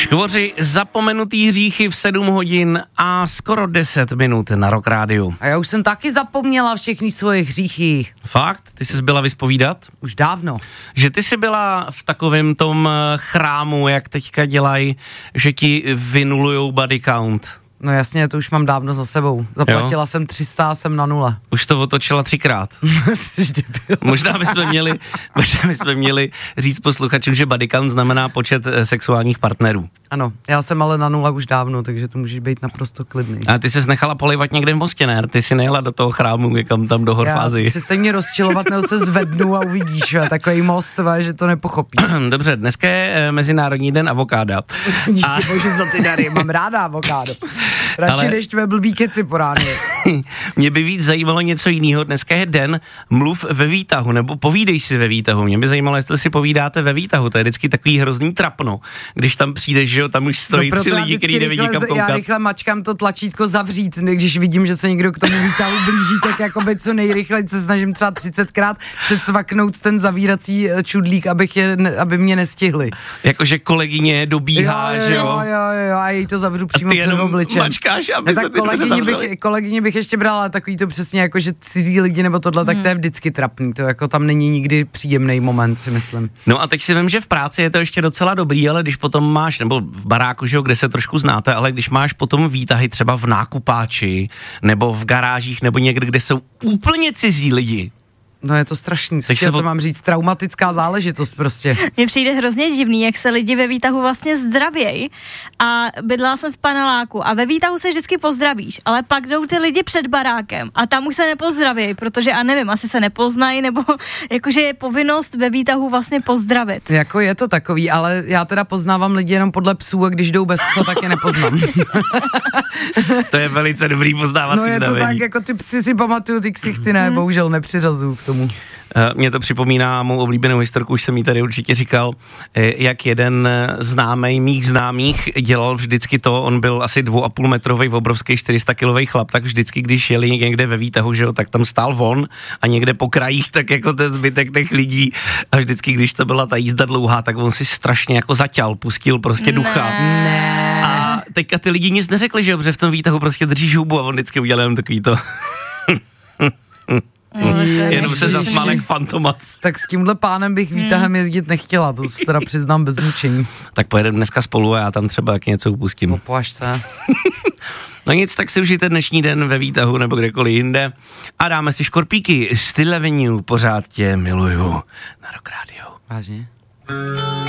Škvoři, zapomenutý hříchy v 7 hodin a skoro 10 minut na Rock Rádiu. A já už jsem taky zapomněla všechny svoje hříchy. Fakt? Ty jsi byla vyspovídat? Už dávno. Že ty jsi byla v takovém tom chrámu, jak teďka dělají, že ti vynulujou body count. No jasně, to už mám dávno za sebou. Zaplatila jsem 300 a jsem na 0. Už to otočila 3krát. Možná bychom měli říct posluchačům, že body count znamená počet sexuálních partnerů. Ano, já jsem ale na 0 už dávno, takže to můžeš být naprosto klidný. A ty ses nechala polivat někde v Mostě, ne? Ty si nejela do toho chrámu, někam tam do Horfázy. Přestaň mě rozčilovat, nebo se zvednu a uvidíš, takový most, že to nepochopíš. Dobře, dneska je Mezinárodní den avokáda. Díky bože za ty dary, mám ráda avokádo. Radši než tvé blbý keci po ránu. Mě by víc zajímalo něco jiného. Dneska je den mluv ve výtahu, nebo povídej si ve výtahu. Mě by zajímalo, jestli si povídáte ve výtahu. To je vždycky takový hrozný trapno, když tam přijdeš, že jo, tam už stojí 3 lidi, kteří nevidí kam koukat. Já rychle mačkám to tlačítko zavřít, když vidím, že se někdo k tomu výtahu blíží, tak jakoby co nejrychleji se snažím třeba 30krát se cvaknout ten zavírací čudlík, aby mě nestihli. Jakože kolegyně dobíhá, že jo? Jo, a jej to zavřu přímo před obličem. Aby se kolegyni bych ještě brala takový to přesně jako, že cizí lidi nebo tohle, tak to je vždycky trapný, to jako tam není nikdy příjemný moment, si myslím. No a teď si vím, že v práci je to ještě docela dobrý, ale když potom máš, nebo v baráku, že jo, kde se trošku znáte, ale když máš potom výtahy třeba v nákupáči, nebo v garážích, nebo někde, kde jsou úplně cizí lidi. No je to strašný, to mám říct, traumatická záležitost prostě. Mně přijde hrozně divný, jak se lidi ve výtahu vlastně zdravěj a bydlela jsem v paneláku a ve výtahu se vždycky pozdravíš, ale pak jdou ty lidi před barákem a tam už se nepozdravěj, protože a nevím, asi se nepoznají, nebo jakože je povinnost ve výtahu vlastně pozdravit. Jako je to takový, ale já teda poznávám lidi jenom podle psů a když jdou bez psa, tak je nepoznám. To je velice dobrý poznávací znamení. No je to tak, jako ty psy si pamatuju, ty ksichty ne, bohužel nepřiřazuju k tomu. Mě to připomíná mou oblíbenou historku, už jsem jí tady určitě říkal, jak jeden mých známých dělal vždycky to, on byl asi 2,5 metrovej, obrovský 400 kilovej chlap, tak vždycky, když jeli někde ve výtahu, že jo, tak tam stál on a někde po krajích, tak jako ten zbytek těch lidí a vždycky, když to byla ta jízda dlouhá, tak on si strašně jako zaťal, pustil prostě ducha. Ne. A teďka ty lidi nic neřekli, že jo, protože v tom výtahu prostě drží hubu a on vždycky udělal jenom takový to. Jenom se zasmál jak Fantomas. Tak s tímhle pánem bych výtahem jezdit nechtěla, to se teda přiznám bez mučení. Tak pojedeme dneska spolu a já tam třeba jak něco upustím. Poplaš se. No nic, tak si užijte dnešní den ve výtahu nebo kdekoliv jinde a dáme si škorpíky. Still Avenue, pořád tě miluju na Rock Radio. Vážně?